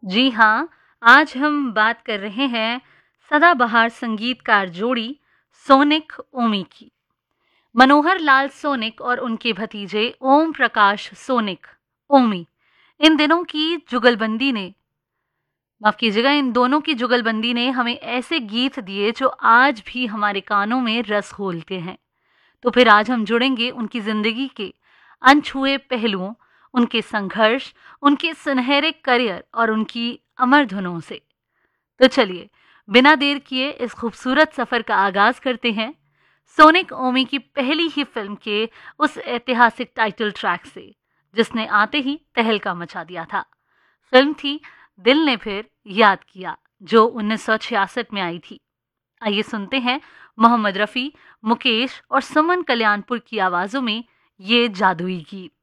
जी हाँ, आज हम बात कर रहे हैं सदाबहार संगीतकार जोड़ी सोनिक ओमी की। मनोहर लाल सोनिक और उनके भतीजे ओम प्रकाश सोनिक ओमी इन दिनों की जुगलबंदी ने माफ कीजिएगा इन दोनों की जुगलबंदी ने हमें ऐसे गीत दिए जो आज भी हमारे कानों में रस घोलते हैं। तो फिर आज हम जुड़ेंगे उनकी जिंदगी के अनछुए पहलुओं, उनके संघर्ष, उनके सुनहरे करियर और उनकी अमर धुनों से। तो चलिए, बिना देर किए इस खूबसूरत सफर का आगाज करते हैं सोनिक ओमी की पहली ही फिल्म के उस ऐतिहासिक टाइटल ट्रैक से, जिसने आते ही तहलका मचा दिया था। फिल्म थी दिल ने फिर याद किया, जो 1966 में आई थी। आइए सुनते हैं मोहम्मद रफ़ी, मुकेश और सुमन कल्याणपुर की आवाज़ों में ये जादुई गीत।